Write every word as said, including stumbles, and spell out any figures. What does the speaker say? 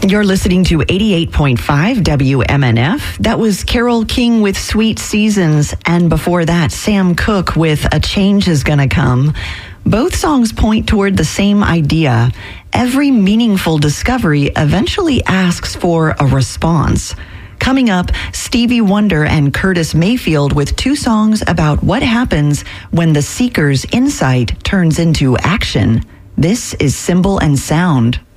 You're listening to eighty-eight point five W M N F. That was Carole King with Sweet Seasons, and before that, Sam Cooke with A Change Is Gonna Come. Both songs point toward the same idea. Every meaningful discovery eventually asks for a response. Coming up, Stevie Wonder and Curtis Mayfield with two songs about what happens when the seeker's insight turns into action. This is Symbol and Sound.